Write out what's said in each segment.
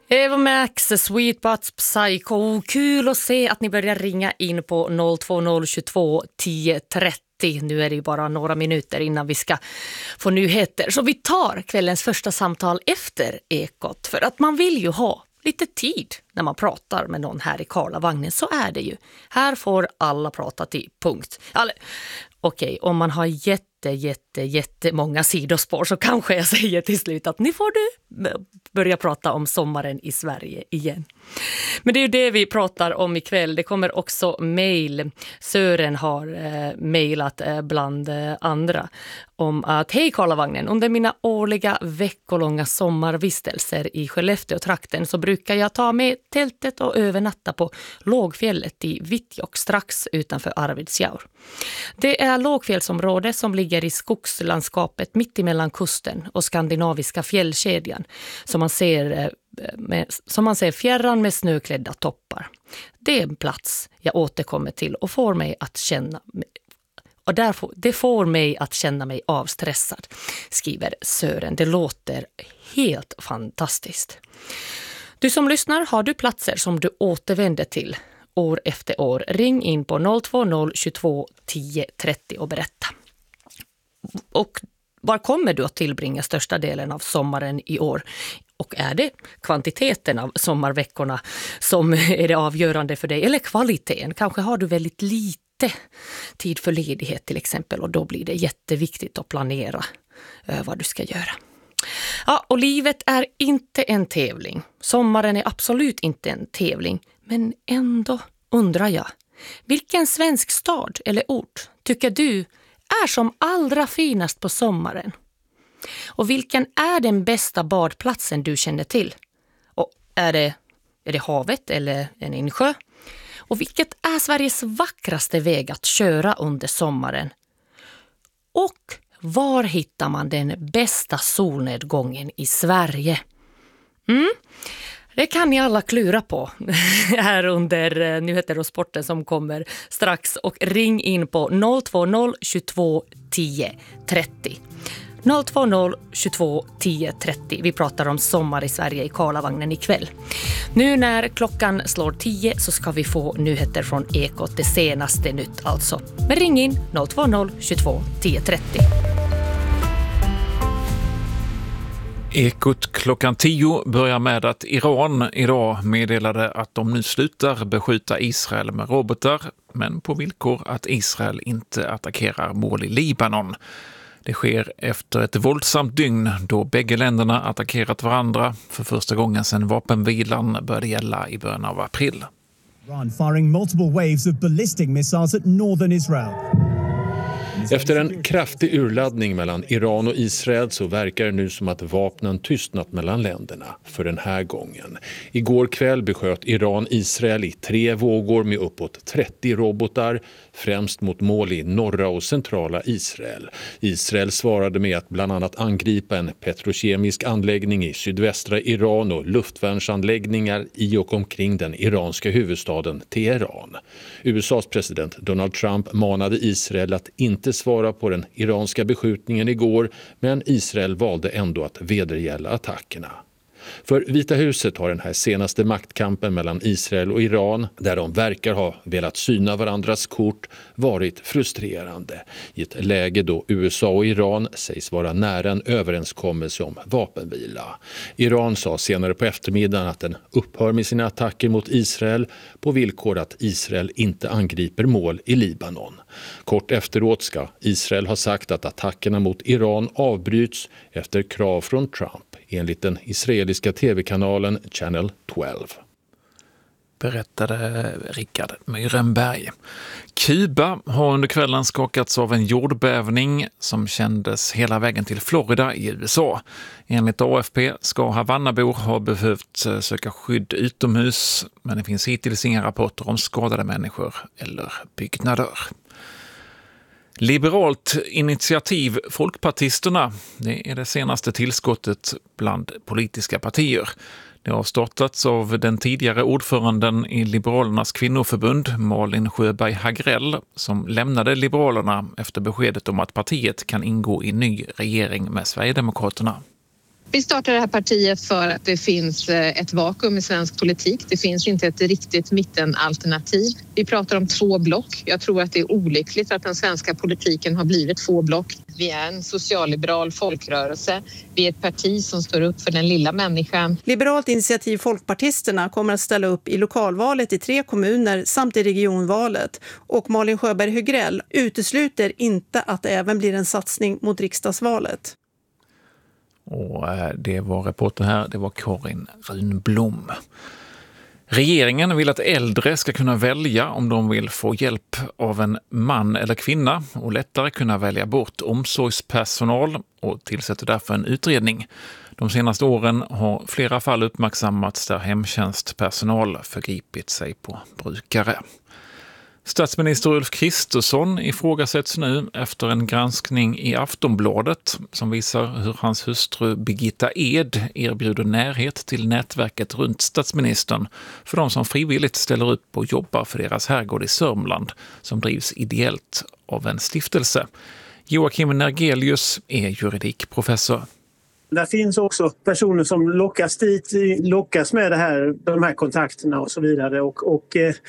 Eva Max, Sweet Butts Psycho. Kul att se att ni börjar ringa in på 02022 1030. Nu är det ju bara några minuter innan vi ska få nyheter. Så vi tar kvällens första samtal efter Ekot. För att man vill ju ha lite tid när man pratar med någon här i Karlavagnen. Så är det ju. Här får alla prata till punkt. Okej, om man har jättemånga sidospår så kanske jag säger till slut att nu får du börja prata om sommaren i Sverige igen. Men det är ju det vi pratar om ikväll. Det kommer också mejl. Sören har mejlat bland andra om att hej Karlavagnen, under mina årliga veckolånga sommarvistelser i Skellefteå-trakten så brukar jag ta med tältet och övernatta på lågfjället i Vittjok strax utanför Arvidsjaur. Det är lågfjällsområde som ligger i skogslandskapet mitt emellan kusten och skandinaviska fjällkedjan som man ser fjärran med snöklädda toppar. Det är en plats jag återkommer till och får mig att känna det får mig att känna mig avstressad, skriver Sören. Det låter helt fantastiskt. Du som lyssnar, har du platser som du återvänder till år efter år? Ring in på 020 22 10 30 och berätta. Och var kommer du att tillbringa största delen av sommaren i år? Och är det kvantiteten av sommarveckorna som är det avgörande för dig? Eller kvaliteten? Kanske har du väldigt lite tid för ledighet till exempel. Och då blir det jätteviktigt att planera vad du ska göra. Ja, och livet är inte en tävling. Sommaren är absolut inte en tävling. Men ändå undrar jag. Vilken svensk stad eller ort tycker du är som allra finast på sommaren? Och vilken är den bästa badplatsen du känner till? Och är det havet eller en insjö? Och vilket är Sveriges vackraste väg att köra under sommaren? Och var hittar man den bästa solnedgången i Sverige? Det kan ni alla klura på här under nyheter och sporten som kommer strax. Och ring in på 020 22 10 30. 020 22 10 30. Vi pratar om sommar i Sverige i Karlavagnen ikväll. Nu när klockan slår 10 så ska vi få nyheter från Ekot, det senaste nytt alltså. Men ring in 020 22 10 30. Ekot klockan 10 börjar med att Iran idag meddelade att de nu slutar beskjuta Israel med robotar, men på villkor att Israel inte attackerar mål i Libanon. Det sker efter ett våldsamt dygn då bägge länderna attackerat varandra för första gången sedan vapenvilan började gälla i början av april. Iran firing multiple waves of ballistic missiles at northern Israel. Efter en kraftig urladdning mellan Iran och Israel så verkar det nu som att vapnen tystnat mellan länderna för den här gången. Igår kväll besköt Iran Israel i 3 vågor med uppåt 30 robotar, främst mot mål i norra och centrala Israel. Israel svarade med att bland annat angripa en petrokemisk anläggning i sydvästra Iran och luftvärnsanläggningar i och omkring den iranska huvudstaden Teheran. USAs president Donald Trump manade Israel att inte svara på den iranska beskjutningen igår, men Israel valde ändå att vedergälla attackerna. För Vita huset har den här senaste maktkampen mellan Israel och Iran, där de verkar ha velat syna varandras kort, varit frustrerande i ett läge då USA och Iran sägs vara nära en överenskommelse om vapenvila. Iran sa senare på eftermiddagen att den upphör med sina attacker mot Israel på villkor att Israel inte angriper mål i Libanon. Kort efteråt ska Israel ha sagt att attackerna mot Iran avbryts efter krav från Trump, enligt den israeliska tv-kanalen Channel 12. Berättade Rickard Myrenberg. Kuba har under kvällen skakats av en jordbävning som kändes hela vägen till Florida i USA. Enligt AFP ska Havannabor ha behövt söka skydd utomhus, men det finns hittills inga rapporter om skadade människor eller byggnader. Liberalt initiativ Folkpartisterna, det är det senaste tillskottet bland politiska partier. Det har startats av den tidigare ordföranden i Liberalernas kvinnoförbund, Malin Sjöberg Hagrell, som lämnade Liberalerna efter beskedet om att partiet kan ingå i ny regering med Sverigedemokraterna. Vi startar det här partiet för att det finns ett vakuum i svensk politik. Det finns inte ett riktigt mittenalternativ. Vi pratar om 2 block. Jag tror att det är olyckligt att den svenska politiken har blivit 2 block. Vi är en socialliberal folkrörelse. Vi är ett parti som står upp för den lilla människan. Liberalt initiativ Folkpartisterna kommer att ställa upp i lokalvalet i 3 kommuner samt i regionvalet. Och Malin Sjöberg Högrell utesluter inte att det även blir en satsning mot riksdagsvalet. Och det var reporter här, det var Karin Runblom. Regeringen vill att äldre ska kunna välja om de vill få hjälp av en man eller kvinna och lättare kunna välja bort omsorgspersonal och tillsätter därför en utredning. De senaste åren har flera fall uppmärksammats där hemtjänstpersonal förgripit sig på brukare. Statsminister Ulf Kristersson ifrågasätts nu efter en granskning i Aftonbladet som visar hur hans hustru Birgitta Ed erbjuder närhet till nätverket runt statsministern för de som frivilligt ställer upp och jobbar för deras herrgård i Sörmland som drivs ideellt av en stiftelse. Joakim Nergelius är juridikprofessor. Där finns också personer som lockas med de här kontakterna och så vidare. Och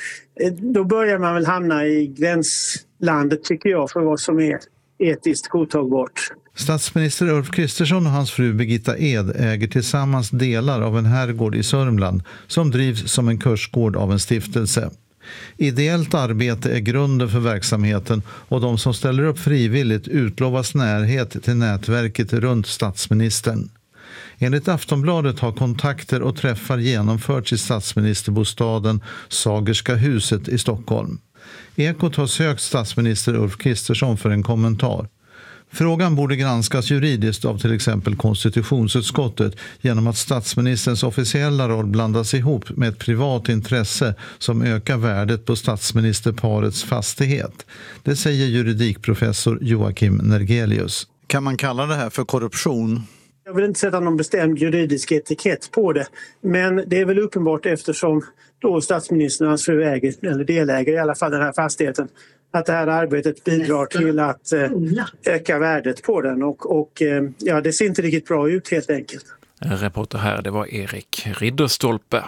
då börjar man väl hamna i gränslandet tycker jag för vad som är etiskt godtagbart. Statsminister Ulf Kristersson och hans fru Birgitta Ed äger tillsammans delar av en herrgård i Sörmland som drivs som en kursgård av en stiftelse. Ideellt arbete är grunden för verksamheten och de som ställer upp frivilligt utlovas närhet till nätverket runt statsministern. Enligt Aftonbladet har kontakter och träffar genomförts i statsministerbostaden Sagerska huset i Stockholm. Ekot har sökt statsminister Ulf Kristersson för en kommentar. Frågan borde granskas juridiskt av till exempel konstitutionsutskottet genom att statsministerns officiella roll blandas ihop med ett privat intresse som ökar värdet på statsministerparets fastighet. Det säger juridikprofessor Joakim Nergelius. Kan man kalla det här för korruption? Jag vill inte sätta någon bestämd juridisk etikett på det. Men det är väl uppenbart eftersom då statsministern och hans fru äger, eller deläger i alla fall den här fastigheten, att det här arbetet bidrar till att öka värdet på den. Och det ser inte riktigt bra ut helt enkelt. En reporter här, det var Erik Ridderstolpe.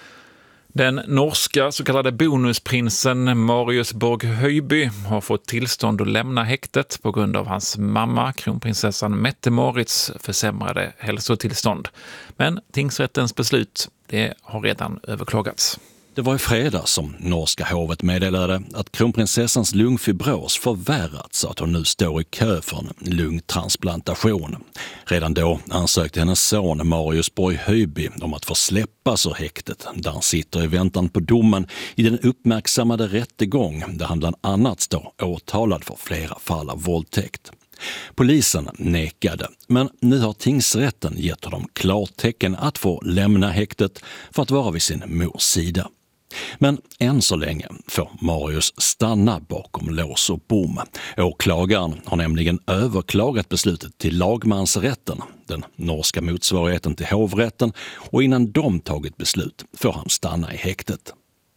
Den norska så kallade bonusprinsen Marius Borg Höjby har fått tillstånd att lämna häktet på grund av hans mamma, kronprinsessan Mette-Marits försämrade hälsotillstånd. Men tingsrättens beslut, det har redan överklagats. Det var i fredags som norska hovet meddelade att kronprinsessans lungfibros förvärrats så att hon nu står i kö för en lungtransplantation. Redan då ansökte hennes son Marius Borg Höjby om att få släppas ur häktet där han sitter i väntan på domen i den uppmärksammade rättegång där han bland annat står åtalad för flera fall av våldtäkt. Polisen nekade, men nu har tingsrätten gett honom klartecken att få lämna häktet för att vara vid sin mors sida. Men än så länge får Marius stanna bakom lås och bom. Åklagaren har nämligen överklagat beslutet till lagmansrätten, den norska motsvarigheten till hovrätten, och innan de tagit beslut får han stanna i häktet.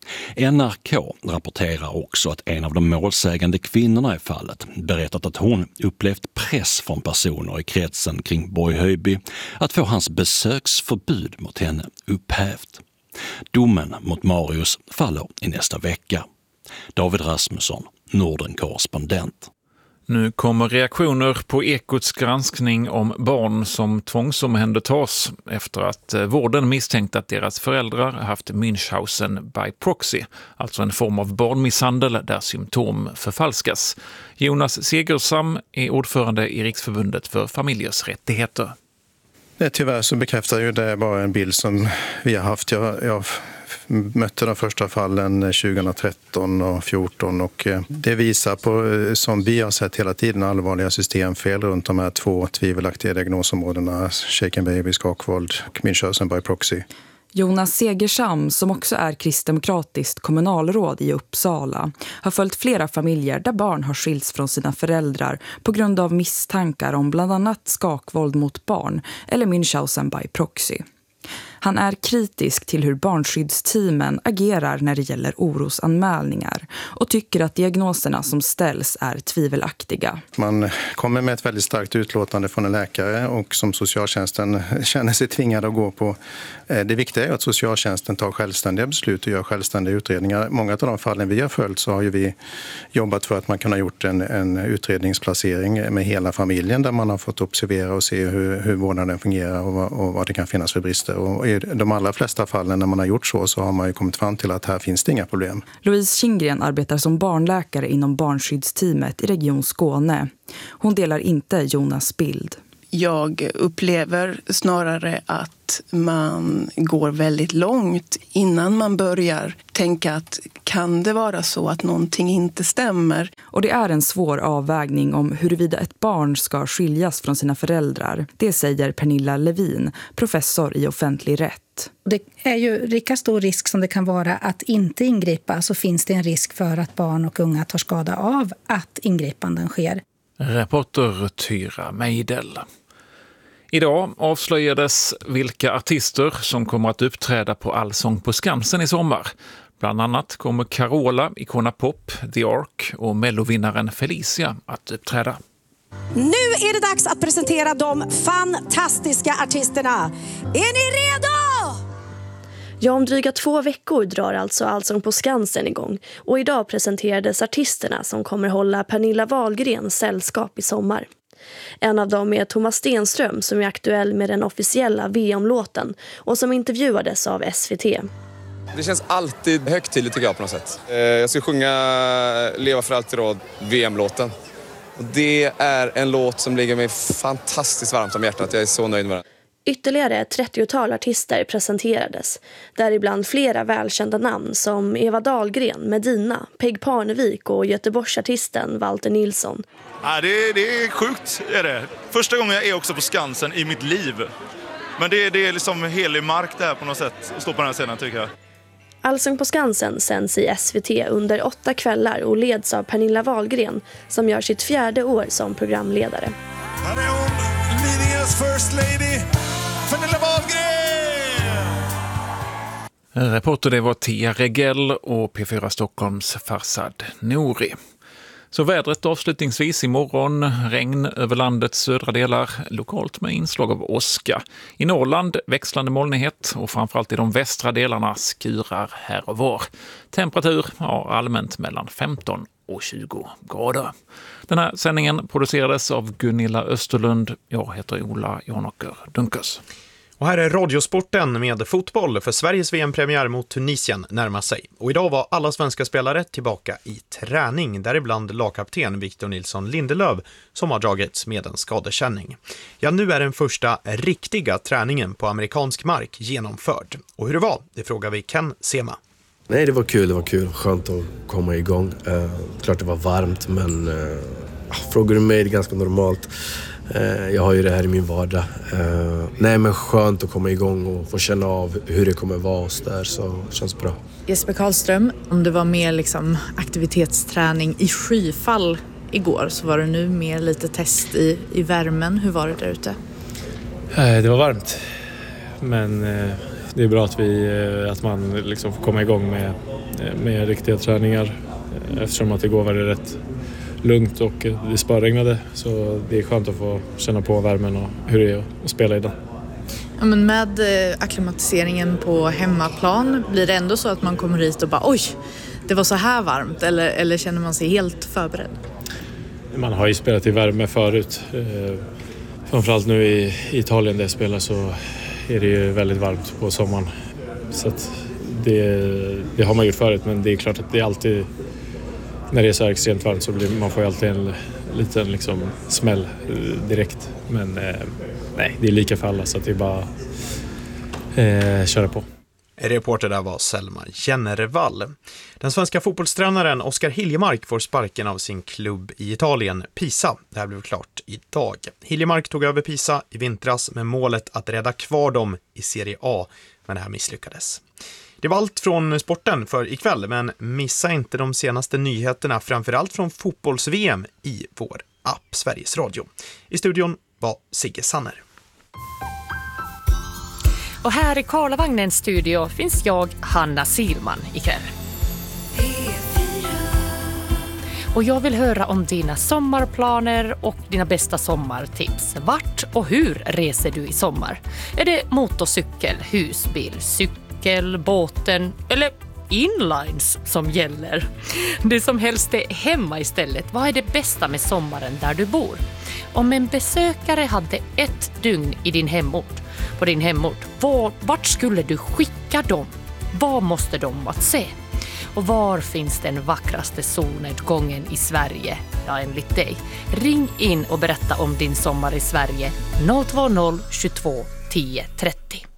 NRK rapporterar också att en av de målsägande kvinnorna i fallet berättat att hon upplevt press från personer i kretsen kring Borg Höjby att få hans besöksförbud mot henne upphävt. Domen mot Marius faller i nästa vecka. David Rasmusson, Norden-korrespondent. Nu kommer reaktioner på Ekots granskning om barn som tvångsomhändertas efter att vården misstänkt att deras föräldrar haft Münchhausen by proxy, alltså en form av barnmisshandel där symptom förfalskas. Jonas Segersam är ordförande i Riksförbundet för familjers rättigheter. Tyvärr så bekräftar ju det bara en bild som vi har haft. Jag mötte de första fallen 2013 och 2014 och det visar på, som vi har sett hela tiden, allvarliga systemfel runt de här 2 tvivelaktiga diagnosområdena, shaken baby, skakvåld och Münchhausen by proxy. Jonas Segersam, som också är kristdemokratiskt kommunalråd i Uppsala, har följt flera familjer där barn har skilts från sina föräldrar på grund av misstankar om bland annat skakvåld mot barn eller Münchhausen by proxy. Han är kritisk till hur barnskyddsteamen agerar när det gäller orosanmälningar och tycker att diagnoserna som ställs är tvivelaktiga. Man kommer med ett väldigt starkt utlåtande från en läkare och som socialtjänsten känner sig tvingad att gå på. Det viktiga är att socialtjänsten tar självständiga beslut och gör självständiga utredningar. Många av de fallen vi har följt så har ju vi jobbat för att man kan ha gjort en utredningsplacering med hela familjen där man har fått observera och se hur vården fungerar och vad det kan finnas för brister. Och i de allra flesta fallen när man har gjort så har man ju kommit fram till att här finns det inga problem. Louise Kindgren arbetar som barnläkare inom barnskyddsteamet i Region Skåne. Hon delar inte Jonas bild. Jag upplever snarare att man går väldigt långt innan man börjar tänka att kan det vara så att någonting inte stämmer. Och det är en svår avvägning om huruvida ett barn ska skiljas från sina föräldrar. Det säger Pernilla Levin, professor i offentlig rätt. Det är ju lika stor risk som det kan vara att inte ingripa, så finns det en risk för att barn och unga tar skada av att ingripanden sker. Reporter Tyra Meidel. Idag avslöjades vilka artister som kommer att uppträda på Allsång på Skansen i sommar. Bland annat kommer Carola, Icona Pop, The Ark och mellovinnaren Felicia att uppträda. Nu är det dags att presentera de fantastiska artisterna. Är ni redo? Ja, om dryga 2 veckor drar alltså Allsång på Skansen igång. Och idag presenterades artisterna som kommer hålla Pernilla Wahlgrens sällskap i sommar. En av dem är Thomas Stenström som är aktuell med den officiella VM-låten och som intervjuades av SVT. Det känns alltid högtidligt tycker jag på något sätt. Jag ska sjunga Leva för alltid råd, VM-låten. Och det är en låt som ligger mig fantastiskt varmt om hjärtat. Jag är så nöjd med den. Ytterligare 30-tal artister presenterades, däribland flera välkända namn som Eva Dahlgren, Medina, Peg Parnevik och Göteborgsartisten Walter Nilsson. Ja, det är sjukt, är det. Första gången jag är också på Skansen i mitt liv. Men det är liksom helig mark där på något sätt att stå på den här scenen tycker jag. Allsång på Skansen sänds i SVT under 8 kvällar och leds av Pernilla Wahlgren som gör sitt 4:e år som programledare. Här är hon, Lidingös First Lady, Pernilla Wahlgren! Reporter det var Tia Regell och P4 Stockholms Farsad Nouri. Så vädret avslutningsvis imorgon, regn över landets södra delar, lokalt med inslag av åska. I Norrland växlande molnighet och framförallt i de västra delarna skurar här och var. Temperatur allmänt mellan 15 och 20 grader. Den här sändningen producerades av Gunilla Österlund. Jag heter Ola Janåker Dunkers. Och här är Radiosporten med fotboll för Sveriges VM-premiär mot Tunisien närmar sig. Och idag var alla svenska spelare tillbaka i träning, däribland lagkapten Victor Nilsson Lindelöf som har dragits med en skadekänning. Ja, nu är den första riktiga träningen på amerikansk mark genomförd. Och hur det var, det frågar vi Ken Sema. Nej, det var kul. Skönt att komma igång. Klart det var varmt, men frågar du mig, det är ganska normalt. Jag har ju det här i min vardag. Nej, men skönt att komma igång och få känna av hur det kommer vara oss där, så känns bra. Jesper Karlström, om det var mer liksom aktivitetsträning i skyfall igår så var det nu mer lite test i värmen. Hur var det där ute? Det var varmt, men det är bra att man liksom får komma igång med riktiga träningar eftersom att igår var det rätt lugnt och det spöregnade, så det är skönt att få känna på värmen och hur det är att spela i den. Ja, men med akklimatiseringen på hemmaplan, blir det ändå så att man kommer hit och bara oj, det var så här varmt, eller känner man sig helt förberedd? Man har ju spelat i värme förut. Framförallt nu i Italien där jag spelar så är det ju väldigt varmt på sommaren. Så att det har man gjort förut, men det är klart att det är alltid, när det är så här extremt varmt så man får ju alltid en liten liksom smäll direkt. Men nej, det är lika för alla, så att det är bara köra på. Reporter där var Selma Jennervall. Den svenska fotbollstränaren Oskar Hiljemark får sparken av sin klubb i Italien, Pisa. Det här blev klart idag. Hiljemark tog över Pisa i vintras med målet att rädda kvar dem i Serie A, men det här misslyckades. Det var allt från sporten för ikväll, men missa inte de senaste nyheterna, framförallt från fotbolls-VM i vår app Sveriges Radio. I studion var Sigge Sanner. Och här i Karlavagnens studio finns jag, Hanna Silman, ikväll. Och jag vill höra om dina sommarplaner och dina bästa sommartips. Vart och hur reser du i sommar? Är det motorcykel, husbil, cykel, båten eller inlines som gäller? Det som helst är hemma istället. Vad är det bästa med sommaren där du bor? Om en besökare hade ett dygn i din hemort, på din hemort, vart skulle du skicka dem? Vad måste de att se? Och var finns den vackraste solnedgången i Sverige? Ja, enligt dig. Ring in och berätta om din sommar i Sverige. 020 22 10 30.